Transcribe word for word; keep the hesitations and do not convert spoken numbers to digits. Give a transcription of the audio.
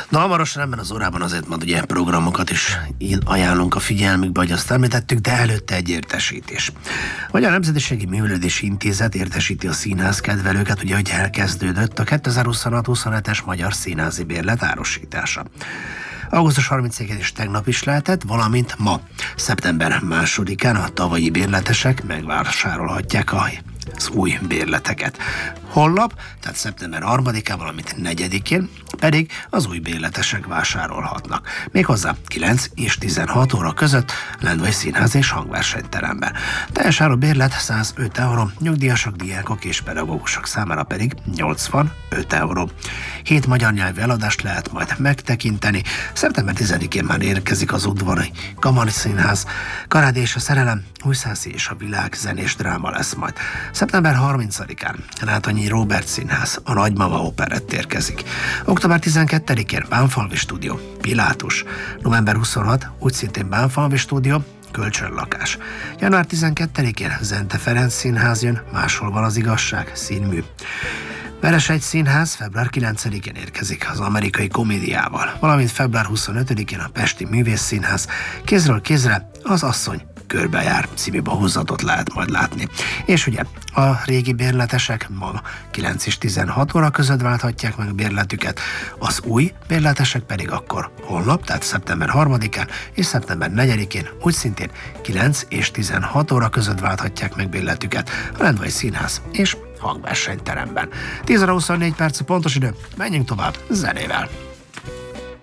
Na, hamarosan ebben az órában azért majd ugye programokat is ajánlunk a figyelmükbe, hogy azt említettük, de előtte egy értesítés. Vagy a Nemzetiségi Művelődési Intézet értesíti a színház kedvelőket, ugye, hogy elkezdődött a kétezer-huszonhat huszonhetes magyar színházi bérlet árusítása. augusztus harmincadikán is tegnap is lehetett, valamint ma, szeptember másodikán a tavalyi bérletesek megvásárolhatják az új bérleteket. Holnap, tehát szeptember harmadikán, valamint negyedikén pedig az új bérletesek vásárolhatnak. Méghozzá kilenc és tizenhat óra között Lendvai Színház és Hangversenyteremben. Teljes áru bérlet százöt euró, nyugdíjasok, diákok és pedagógusok számára pedig nyolcvanöt euró. Hét magyar nyelvű eladást lehet majd megtekinteni. Szeptember tizedikén már érkezik az Udvari Kamari Színház. Karádi és a szerelem, Újszászi és a világ zenés dráma lesz majd. Szeptember harmincadikán Rátonyi Róbert Színház, a Nagymama operett érkezik. Október tizenkettedikén Bánfalvi Stúdió, Pilátus. November huszonhatodikán úgy szintén Bánfalvi Stúdió, Kölcsönlakás. január tizenkettedikén Zente Ferenc Színház jön, Máshol van az igazság, színmű. Veresegy Színház február kilencedikén érkezik az Amerikai Komédiával, valamint február huszonötödikén a Pesti Művészszínház, Kézről kézre az Asszony körbejár című bohózatot lehet majd látni. És ugye a régi bérletesek ma kilenc és tizenhat óra között válthatják meg bérletüket, az új bérletesek pedig akkor holnap, tehát szeptember harmadikán és szeptember negyedikén úgy szintén kilenc és tizenhat óra között válthatják meg bérletüket a Lendvai Színház és Hangversenyteremben. tíz óra huszonnégy perc pontos idő, menjünk tovább zenével.